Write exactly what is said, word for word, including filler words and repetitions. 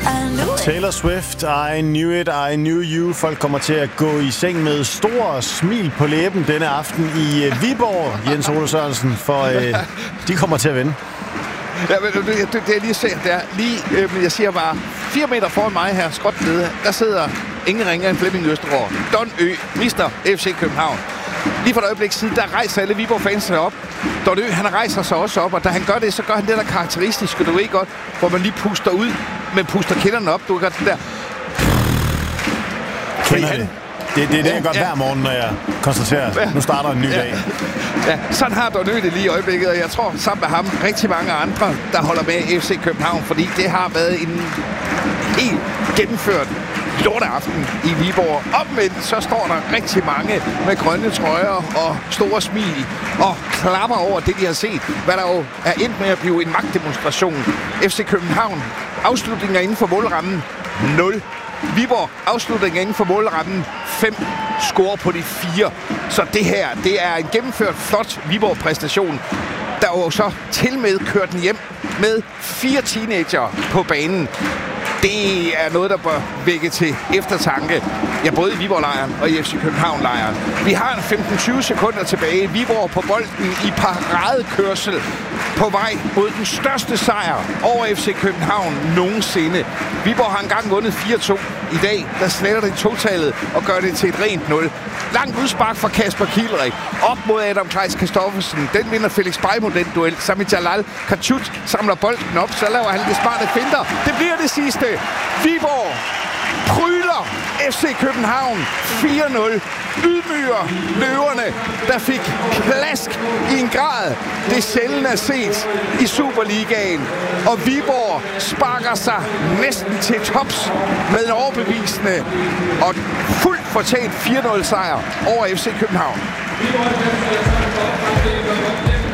Taylor Swift, I Knew It, I Knew You. Folk kommer til at gå i seng med stor smil på læben denne aften i uh, Viborg, Jens Ole Sørensen, for uh, de kommer til at vinde. Ja, men det, det, det er lige set der. Lige, øh, men jeg siger bare, fire meter foran mig her, skråt nede, der sidder ingen ringer end Flemming Østergaard. Don Ø, mister F C København. Lige for et øjeblik siden, der rejser alle Viborg-fans sig op. Don Ø, han rejser sig også op, og da han gør det, så gør han det der karakteristiske, du ved godt, hvor man lige puster ud, men puster kinderne op. Du kan godt det der. Kender det. Det, det er det, jeg gør ja. hver morgen, når jeg konstaterer, at nu starter en ny ja. dag. Ja, sådan har Don Ø det lige i øjeblikket, og jeg tror sammen med ham rigtig mange andre, der holder med F C København, fordi det har været en helt gennemført lorteaften i Viborg. Omvendt så står der rigtig mange med grønne trøjer og store smil og klapper over det, de har set, hvad der jo er endt med at blive en magtdemonstration. F C København, afslutninger inden for målrammen, nul. Viborg, afslutninger inden for målrammen, fem. Score på de fire. Så det her, det er en gennemført flot Viborg-præstation, der jo så til med kørt den hjem med fire teenager på banen. Det er noget, der bør vække til eftertanke. Ja, både i Viborg-lejren og i F C København-lejren. Vi har en femten tyve sekunder tilbage. Viborg på bolden i paradekørsel på vej mod den største sejr over F C København nogensinde. Viborg har engang vundet fire to. I dag, der sletter det totallet og gør det til et rent nul. Langt udspark fra Kasper Kielrik. Op mod Adam Kleis Christoffersen. Den vinder Felix Beimo den duel. Sami Jalal Kachut samler bolden op. Så laver han det smarte finder. Det bliver det sidste. Viborg pryler F C København fire nul. Ydmyger løverne, der fik klask i en grad, det sjældent er set i Superligaen. Og Viborg sparker sig næsten til tops med en overbevisende og fuldt fortjent fire nul sejr over F C København.